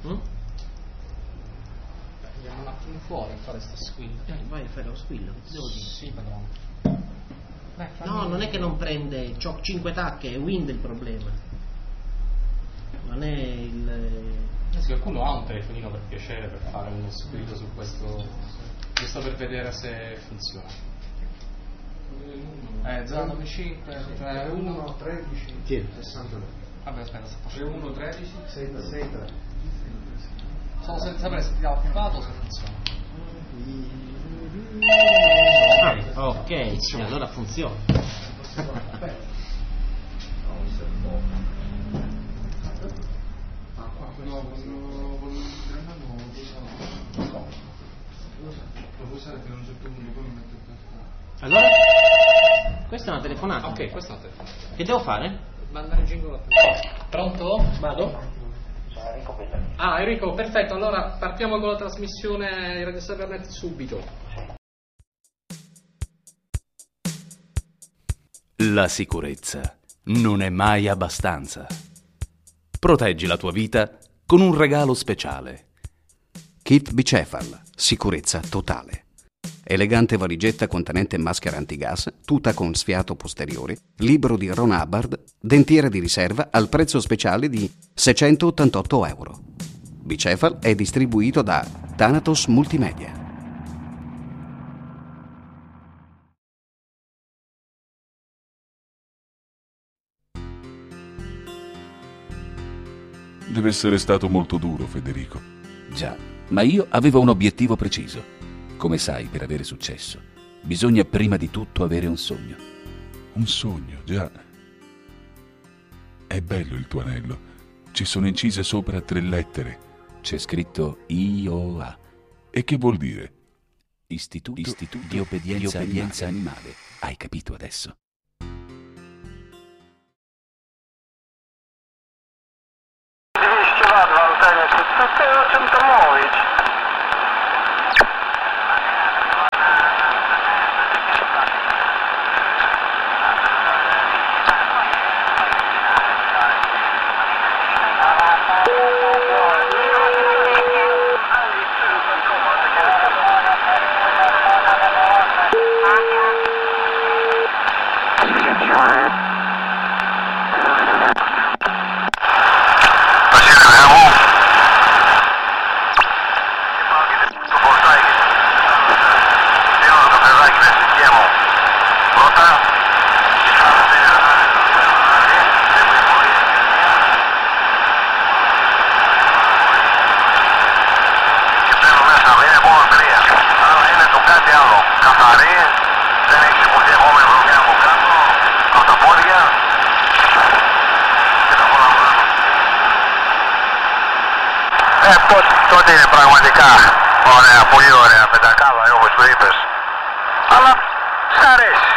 Andiamo un attimo fuori a fare sto squillo. Vai a fare lo squillo, che ti devo dire? Sì, padrone. No, non è che non prende, c'ho 5 tacche, è Wind il problema. Non è il... Se qualcuno ha un telefonino per piacere per fare uno squillo su questo, giusto per vedere se funziona. 095 31 13 62. Vabbè, aspetta, sta facendo 1 13 663. Solo senza sapere se ti dà occupato o se funziona. Ok, allora funziona. Allora? Questa è una telefonata. Ok, questa è una telefonata. Che devo fare? Mandare il jingle. Pronto? Vado? Ah, Enrico, perfetto. Allora partiamo con la trasmissione Radio Cybernet subito. La sicurezza non è mai abbastanza. Proteggi la tua vita con un regalo speciale. Kit Bicefal, sicurezza totale. Elegante valigetta contenente maschera antigas, tuta con sfiato posteriore, libro di Ron Hubbard, dentiera di riserva al prezzo speciale di €688. Bicefal è distribuito da Thanatos Multimedia. Deve essere stato molto duro, Federico. Già, ma io avevo un obiettivo preciso. Come sai, per avere successo, bisogna prima di tutto avere un sogno. Un sogno, già. È bello il tuo anello. Ci sono incise sopra 3 lettere. C'è scritto IOA. E che vuol dire? Istituto di obbedienza animale. Hai capito adesso? Τότε είναι πραγματικά ωραία, πολύ ωραία πεντακάδα όπως το είπες. Αλλά σ' αρέσει.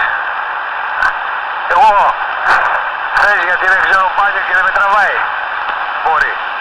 Εγώ θες γιατί δεν ξέρω πάλι και δεν με τραβάει. Μπορεί.